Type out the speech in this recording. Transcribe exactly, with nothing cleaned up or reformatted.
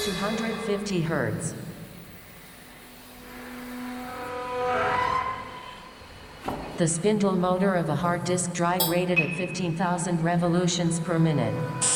two hundred fifty hertz. The spindle motor of a hard disk drive rated at fifteen thousand revolutions per minute.